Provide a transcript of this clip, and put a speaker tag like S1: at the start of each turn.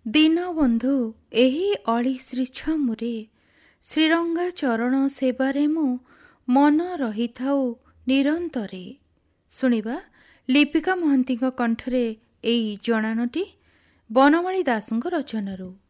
S1: ଦୀନବନ୍ଧୁ ଏହି ଅଳି ଶ୍ରୀଛମୁରେ, ଶ୍ରୀରଙ୍ଗା ଚରଣ ସେବାରେ ମୁଁ ମନ ରହିଥାଉ ନିରନ୍ତରେ। ଶୁଣିବା ଲିପିକା ମହାନ୍ତିଙ୍କ କଣ୍ଠରେ ଏହି ଜଣାଣଟି ବନମାଳୀ ଦାସଙ୍କ ରଚନାରୁ।